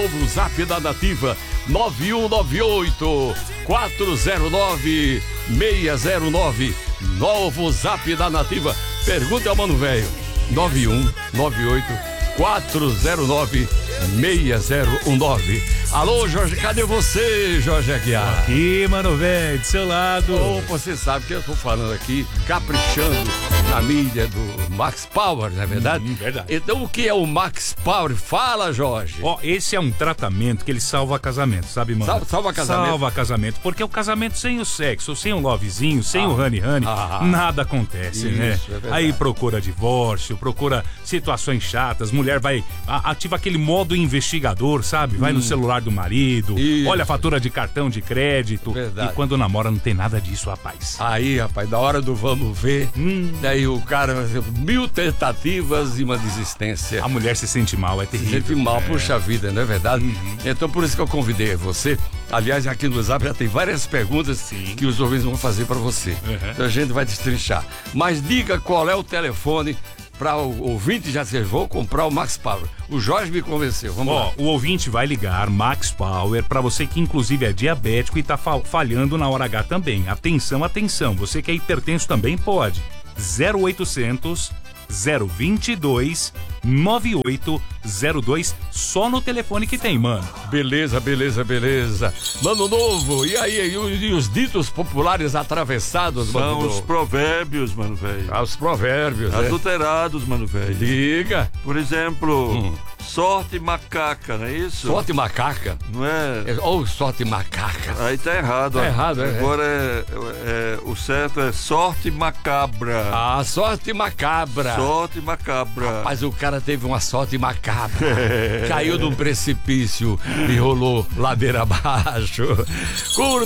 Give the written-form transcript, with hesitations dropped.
novo zap da Nativa, 9198-409-609. Novo zap da Nativa. Pergunta ao Mano Velho, 9198-409-6019. Alô, Jorge, cadê você, Jorge Aguiar? Aqui, Mano Velho, do seu lado. Oh, você sabe que eu tô falando aqui, caprichando na mídia do Max Power, não é verdade? Verdade. Então, o que é o Max Power? Fala, Jorge. Esse é um tratamento que ele salva casamento, sabe, mano? Salva casamento? Salva casamento, porque o casamento sem o sexo, sem o lovezinho, sem o honey, nada acontece, isso, né? É aí procura divórcio, procura situações chatas, mulher vai, ativa aquele modo investigador, sabe? Vai no celular do marido, Isso. olha a fatura de cartão de crédito. Verdade. E quando namora não tem nada disso, rapaz. Aí, rapaz, na hora do vamos ver, daí o cara vai fazer 1000 tentativas e uma desistência. A mulher se sente mal, é terrível. Se sente mal, puxa vida, não é verdade? Então por isso que eu convidei você. Aliás, aqui no Zap já tem várias perguntas que os ouvintes vão fazer para você. Então a gente vai destrinchar. Mas diga qual é o telefone para o ouvinte já se vou comprar o Max Power. O Jorge me convenceu. Vamos lá. O ouvinte vai ligar Max Power para você que inclusive é diabético e tá falhando na hora H também. Atenção, atenção. Você que é hipertenso também pode. 0800 022 9802, só no telefone que tem, mano. Beleza. Mano Novo, e aí, e os ditos populares atravessados, Mano São Novo? os provérbios, mano velho. Os provérbios, Adulterados, mano velho. Diga. Por exemplo, sorte macaca, não é isso? Sorte macaca. Não é? Ou sorte macaca. Aí tá errado. Tá ó. errado, é. Agora o certo é sorte macabra. Sorte macabra. Sorte macabra. Mas o cara teve uma sorte macabra. Caiu de um precipício e rolou ladeira abaixo. Curta